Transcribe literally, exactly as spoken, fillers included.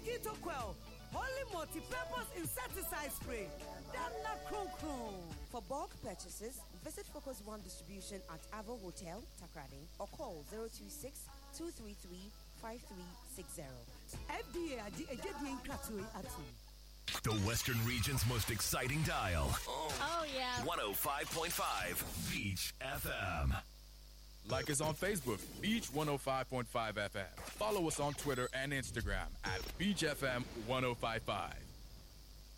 mosquito coil, holy multi-purpose insecticide spray. Dana Kron Kron. For bulk purchases, visit Focus One Distribution at Avo Hotel, Takrady, or call zero two six, two three three, five three six zero. F D A adi ejedi nkratwe atu. The Western Region's most exciting dial. Oh, yeah. one oh five point five Beach F M. Like us on Facebook, Beach one oh five point five F M. Follow us on Twitter and Instagram at Beach F M one oh five point five.